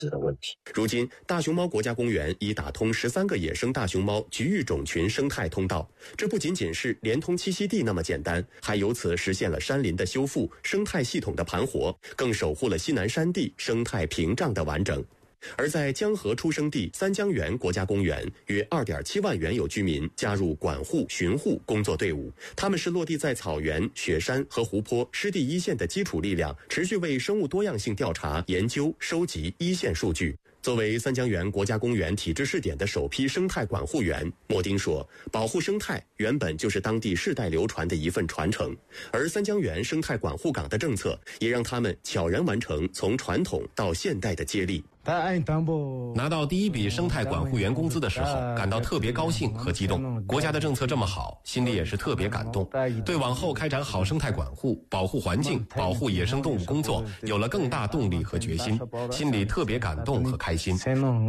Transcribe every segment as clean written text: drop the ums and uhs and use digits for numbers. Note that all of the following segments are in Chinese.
的问题。 如今，大熊猫国家公园已打通13个野生大熊猫局域种群生态通道，这不仅仅是连通栖息地那么简单，还由此实现了山林的修复、生态系统的盘活，更守护了西南山地生态屏障的完整。而在江河出生地三江源国家公园，约2.7万原有居民加入管护巡护工作队伍，他们是落地在草原、雪山和湖泊湿地一线的基础力量，持续为生物多样性调查、研究、收集一线数据。作为三江源国家公园体制试点的首批生态管护员，莫丁说，保护生态原本就是当地世代流传的一份传承，而三江源生态管护岗的政策也让他们悄然完成从传统到现代的接力。 拿到第一笔生态管护员工资的时候，感到特别高兴和激动。国家的政策这么好，心里也是特别感动，对往后开展好生态管护、保护环境、保护野生动物工作有了更大动力和决心，心里特别感动和开心。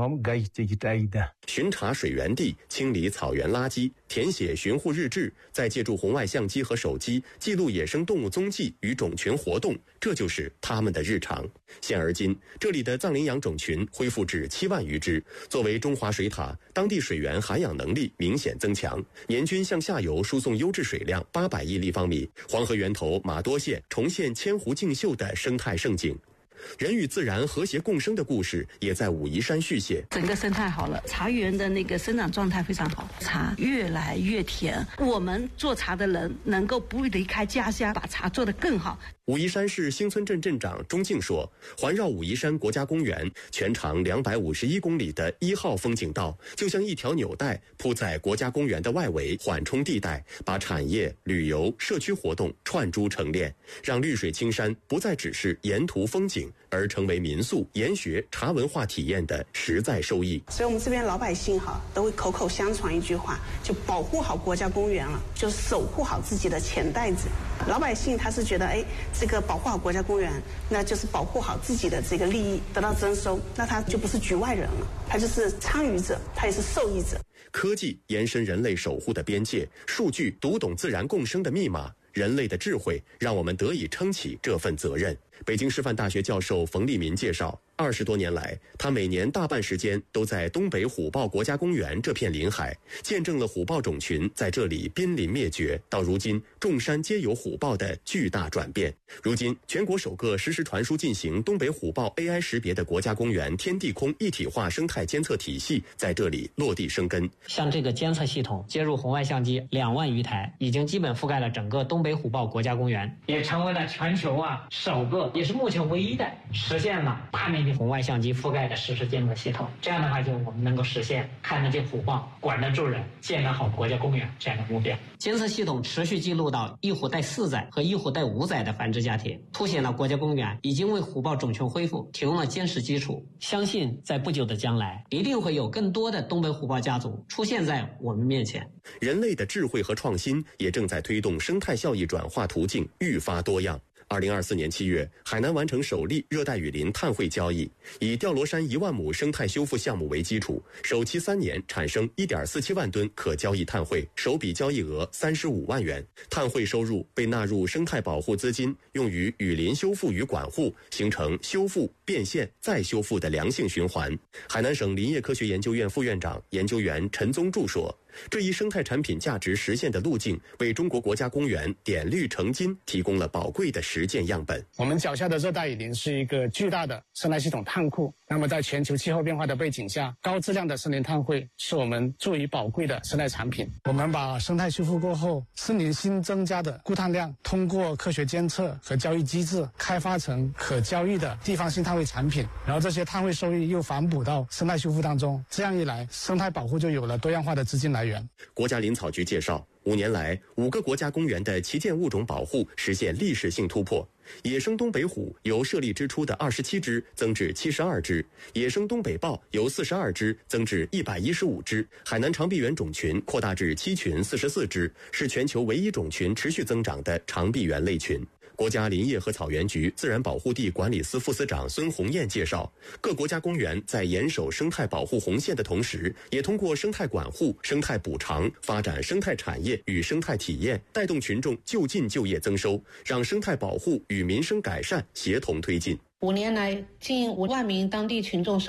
巡查水源地、清理草原垃圾、填写巡护日志，再借助红外相机和手机记录野生动物踪迹与种群活动，这就是他们的日常。现而今，这里的藏羚羊种群恢复至7万余只，作为中华水塔，当地水源涵养能力明显增强，年均向下游输送优质水量800亿立方米，黄河源头玛多县重现千湖竞秀的生态盛景。人与自然和谐共生的故事也在武夷山续写。 整个生态好了，茶园的那个生长状态非常好，茶越来越甜，我们做茶的人能够不离开家乡，把茶做得更好。 武夷山市兴村镇镇长钟静说，环绕武夷山国家公园全长251公里的1号风景道，就像一条纽带铺在国家公园的外围缓冲地带，把产业、旅游、社区活动串珠成链，让绿水青山不再只是沿途风景，而成为民宿、研学、茶文化体验的实在收益。 所以我们这边老百姓都会口口相传一句话，就保护好国家公园了，就是守护好自己的钱袋子。老百姓他是觉得，这个保护好国家公园，那就是保护好自己的这个利益得到增收，那他就不是局外人了，他就是参与者，他也是受益者。 科技延伸人类守护的边界，数据读懂自然共生的密码，人类的智慧让我们得以撑起这份责任。北京师范大学教授冯立民介绍，20多年来，他每年大半时间都在东北虎豹国家公园这片临海，见证了虎豹种群在这里濒临灭绝，到如今众山皆有虎豹的巨大转变。如今，全国首个实时传输进行东北虎豹 AI 识别的国家公园天地空一体化生态监测体系在这里落地生根。 像这个监测系统接入红外相机2万余台，已经基本覆盖了整个东北虎豹国家公园，也成为了全球首个，也是目前唯一的实现了大面积红外相机覆盖的实时监测系统。这样的话，就我们能够实现看得见虎豹、管得住人、建得好国家公园这样的目标。监测系统持续记录到一虎带4载和一虎带5载的繁殖家庭，凸显了国家公园已经为虎豹种群恢复提供了坚实基础。相信在不久的将来，一定会有更多的东北虎豹家族出现在我们面前。 人类的智慧和创新也正在推动生态效益转化途径愈发多样。2024年7月，海南完成首例热带雨林碳汇交易，以吊罗山1万亩生态修复项目为基础，首期3年产生1.47万吨可交易碳汇，首笔交易额35万元。碳汇收入被纳入生态保护资金，用于雨林修复与管护，形成修复、变现、再修复的良性循环。海南省林业科学研究院副院长、研究员陈宗柱说，这一生态产品价值实现的路径，为中国国家公园点绿成金提供了宝贵的实践样本。 我们脚下的热带雨林是一个巨大的生态系统碳库，那么在全球气候变化的背景下，高质量的森林碳汇是我们最为宝贵的生态产品。我们把生态修复过后，森林新增加的固碳量，通过科学监测和交易机制，开发成可交易的地方性碳汇产品，然后这些碳汇收益又反哺到生态修复当中，这样一来，生态保护就有了多样化的资金来源。 国家林草局介绍，5年来，5个国家公园的旗舰物种保护实现历史性突破。野生东北虎由设立之初的27只增至72只，野生东北豹由42只增至115只，海南长臂猿种群扩大至7群44只，是全球唯一种群持续增长的长臂猿类群。国家林业和草原局自然保护地管理司副司长孙红艳介绍，各国家公园在严守生态保护红线的同时，也通过生态管护、生态补偿，发展生态产业与生态体验，带动群众就近就业增收，让生态保护与民生改善协同推进。 5年来，近5万名当地群众受